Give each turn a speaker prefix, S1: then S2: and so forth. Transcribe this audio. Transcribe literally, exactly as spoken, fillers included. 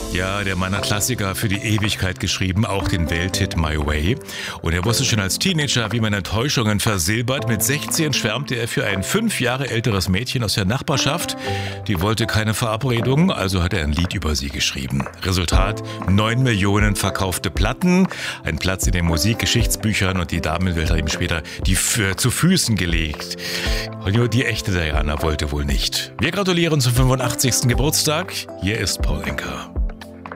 S1: Ja, der Mann hat Klassiker für die Ewigkeit geschrieben, auch den Welthit My Way. Und er wusste schon als Teenager, wie man Enttäuschungen versilbert. Mit sechzehn schwärmte er für ein fünf Jahre älteres Mädchen aus der Nachbarschaft. Die wollte keine Verabredung, also hat er ein Lied über sie geschrieben. Resultat: neun Millionen verkaufte Platten, ein Platz in den Musikgeschichtsbüchern, und die Damenwelt hat ihm später die F- zu Füßen gelegt. Und nur die echte Diana wollte wohl nicht. Wir gratulieren zum fünfundachtzigsten Geburtstag. Hier ist Paul Anka.